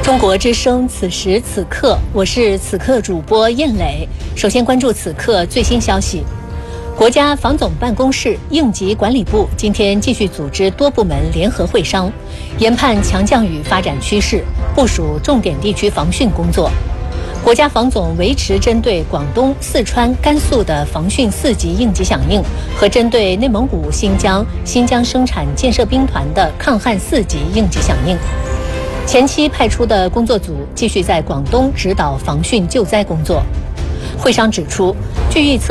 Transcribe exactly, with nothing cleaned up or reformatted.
中国之声，此时此刻，我是此刻主播燕磊。首先关注此刻最新消息。国家防总办公室应急管理部今天继续组织多部门联合会商，研判强降雨发展趋势，部署重点地区防汛工作。国家防总维持针对广东、四川、甘肃的防汛四级应急响应和针对内蒙古、新疆、新疆生产建设兵团的抗旱四级应急响应。前期派出的工作组继续在广东指导防汛救灾工作。会商指出，据预测